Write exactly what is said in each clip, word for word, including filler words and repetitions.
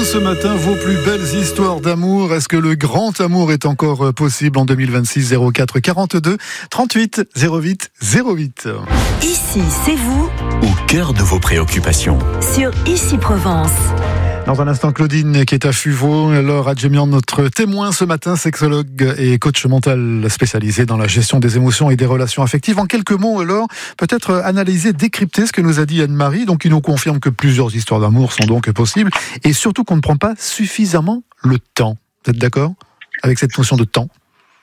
ce matin, vos plus belles histoires d'amour. Est-ce que le grand amour est encore possible en deux mille vingt-six? Zéro quatre quarante-deux trente-huit zéro huit zéro huit. Ici, c'est vous, au cœur de vos préoccupations. sur Ici Provence. Dans un instant, Claudine qui est à Fuveau. Laure Adjemian, notre témoin ce matin, sexologue et coach mental spécialisé dans la gestion des émotions et des relations affectives. En quelques mots, Laure, peut-être analyser, décrypter ce que nous a dit Anne-Marie. Donc, il nous confirme que plusieurs histoires d'amour sont donc possibles et surtout qu'on ne prend pas suffisamment le temps. Vous êtes d'accord avec cette notion de temps ?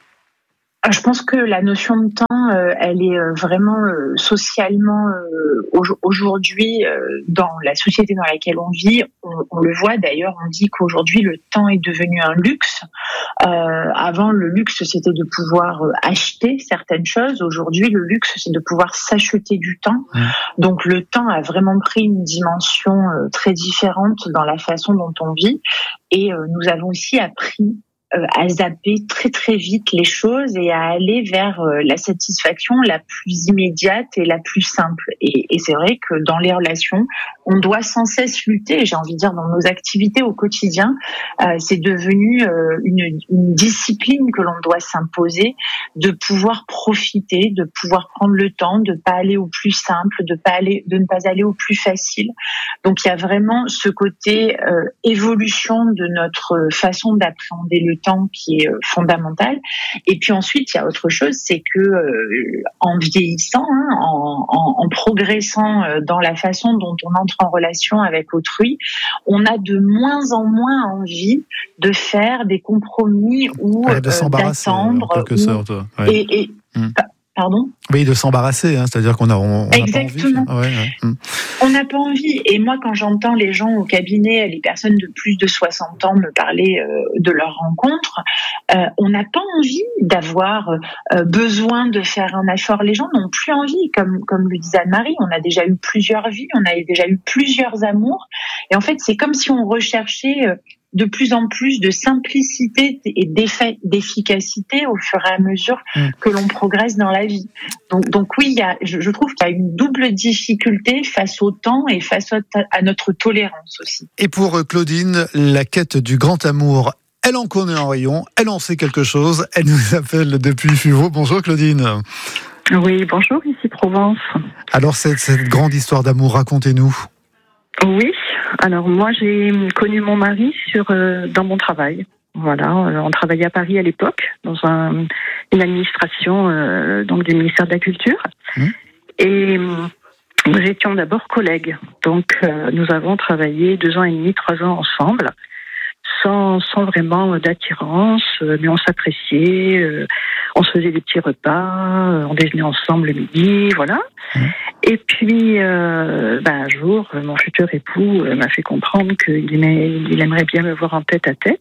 Je pense que la notion de temps, euh, elle est euh, vraiment euh, socialement euh, au- aujourd'hui euh, dans la société dans laquelle on vit. On, on le voit d'ailleurs, on dit qu'aujourd'hui le temps est devenu un luxe. Euh, avant, le luxe c'était de pouvoir euh, acheter certaines choses. Aujourd'hui, le luxe c'est de pouvoir s'acheter du temps. Mmh. Donc le temps a vraiment pris une dimension euh, très différente dans la façon dont on vit. Et euh, nous avons aussi appris Euh, à zapper très très vite les choses et à aller vers euh, la satisfaction la plus immédiate et la plus simple. Et, et c'est vrai que dans les relations, on doit sans cesse lutter, j'ai envie de dire dans nos activités au quotidien, euh, c'est devenu euh, une, une discipline que l'on doit s'imposer, de pouvoir profiter, de pouvoir prendre le temps, de pas aller au plus simple, de pas aller, de ne pas aller au plus facile. Donc il y a vraiment ce côté euh, évolution de notre façon d'appréhender le temps qui est euh, fondamental. Et puis ensuite, il y a autre chose, c'est que euh, en vieillissant, hein, en, en, en progressant euh, dans la façon dont on entre en relation avec autrui, on a de moins en moins envie de faire des compromis ou Ouais, de euh, s'embarrasser, d'attendre. en quelque ou- sorte. Ouais. Et, et Mm. pa- pardon. Oui, de s'embarrasser, hein, c'est-à-dire qu'on a, on, on n'a pas envie. Exactement. Ouais, ouais. Mm. On n'a pas envie. Et moi, quand j'entends les gens au cabinet, les personnes de plus de soixante ans me parler euh, de leur rencontre, euh, on n'a pas envie d'avoir euh, besoin de faire un effort. Les gens n'ont plus envie, comme comme le disait Anne-Marie, on a déjà eu plusieurs vies, on a déjà eu plusieurs amours. Et en fait, c'est comme si on recherchait euh, de plus en plus de simplicité et d'effa- d'efficacité au fur et à mesure Mm. que l'on progresse dans la vie. Donc, donc oui, il y a, je, je trouve qu'il y a une double difficulté face au temps et face au- à notre tolérance aussi. Et pour Claudine, la quête du grand amour, elle en connaît un rayon, elle en sait quelque chose, elle nous appelle depuis Fuveau. Bonjour Claudine. Oui, bonjour, ici Provence. Alors cette, cette grande histoire d'amour, racontez-nous. Oui, alors moi j'ai connu mon mari sur euh, dans mon travail. Voilà, euh, on travaillait à Paris à l'époque dans un, une administration euh, donc du ministère de la Culture. Mmh. Et euh, nous étions d'abord collègues. Donc euh, nous avons travaillé deux ans et demi, trois ans ensemble. Sans, sans vraiment d'attirance, euh, mais on s'appréciait, euh, on se faisait des petits repas, euh, on déjeunait ensemble le midi, voilà. Mmh. Et puis, euh, ben, un jour, mon futur époux euh, m'a fait comprendre qu'il aimait, il aimerait bien me voir en tête à tête.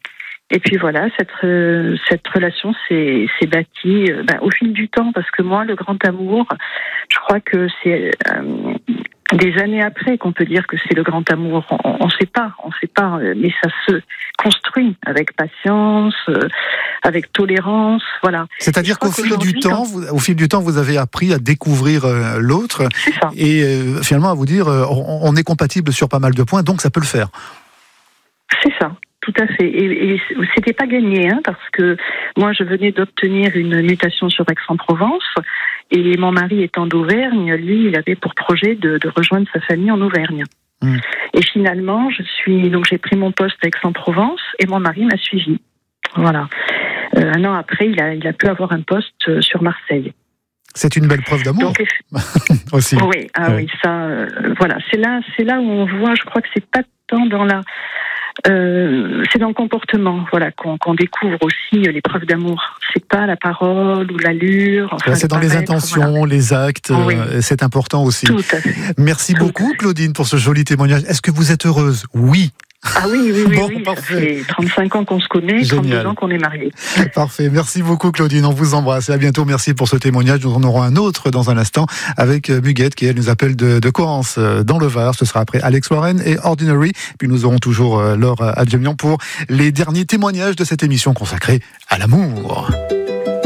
Et puis voilà, cette, euh, cette relation s'est, s'est bâtie euh, ben, au fil du temps, parce que moi, le grand amour, je crois que c'est euh, des années après qu'on peut dire que c'est le grand amour. On ne sait pas, on sait pas, mais ça se construit avec patience, euh, avec tolérance, voilà. C'est-à-dire qu'au fil du temps, vous, au fil du temps, vous avez appris à découvrir euh, l'autre C'est ça. et euh, finalement à vous dire, euh, on, on est compatible sur pas mal de points, donc ça peut le faire. C'est ça. Tout à fait. Et, et c'était pas gagné, hein, parce que moi, je venais d'obtenir une mutation sur Aix-en-Provence, et mon mari étant d'Auvergne, lui, il avait pour projet de, de rejoindre sa famille en Auvergne. Mmh. Et finalement, je suis donc j'ai pris mon poste à Aix-en-Provence, et mon mari m'a suivi. Voilà. Euh, un an après, il a, il a pu avoir un poste sur Marseille. C'est une belle preuve d'amour Donc, aussi. oui, ah Ouais. oui, ça, euh, voilà. C'est là, c'est là où on voit. Je crois que c'est pas tant dans la Euh, c'est dans le comportement, voilà, qu'on, qu'on découvre aussi les preuves d'amour. C'est pas la parole ou l'allure. Enfin, Ouais, c'est dans les paraître, intentions, voilà. les actes, Oui. euh, c'est important aussi. Tout à fait. Merci Tout beaucoup Claudine pour ce joli témoignage. Est-ce que vous êtes heureuse ? Oui. Ah oui, oui, oui, Bon, oui. parfait. Ça fait trente-cinq ans qu'on se connaît, Génial. trente-deux ans qu'on est mariés. Parfait. Merci beaucoup Claudine. On vous embrasse et à bientôt. Merci pour ce témoignage. Nous en aurons un autre dans un instant avec Muguette qui elle nous appelle de, de Corrence dans le Var. Ce sera après Alex Warren et Ordinary. Puis nous aurons toujours Laure Adjemian pour les derniers témoignages de cette émission consacrée à l'amour.